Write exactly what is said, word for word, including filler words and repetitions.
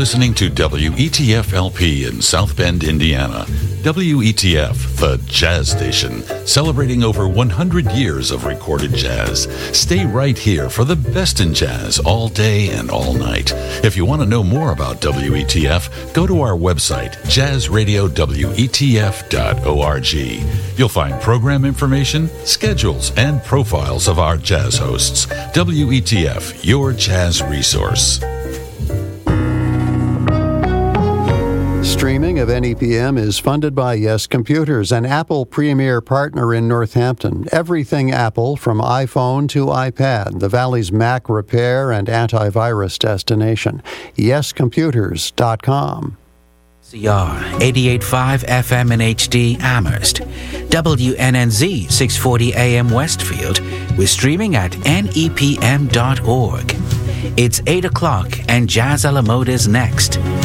listening to W E T F L P in South Bend, Indiana. W E T F, the jazz station, celebrating over one hundred years of recorded jazz. Stay right here for the best in jazz all day and all night. If you want to know more about W E T F, go to our website, jazz radio w e t f dot org. You'll find program information, schedules, and profiles of our jazz hosts. W E T F, your jazz resource. Streaming of N E P M is funded by Yes Computers, an Apple premier partner in Northampton. Everything Apple, from iPhone to iPad, the Valley's Mac repair and antivirus destination. yes computers dot com. C R eighty-eight point five F M in H D Amherst. W N N Z six forty A M Westfield. We're streaming at N E P M dot org. It's eight o'clock and Jazz a la Mode is next.